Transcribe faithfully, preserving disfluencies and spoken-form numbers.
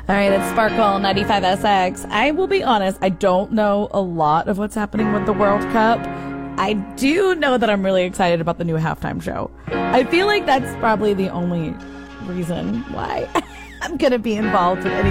All right, it's Sparkle ninety-five S X. I will be honest, I don't know a lot of what's happening with the World Cup. I do know that I'm really excited about the new halftime show. I feel like that's probably the only reason why I'm going to be involved in any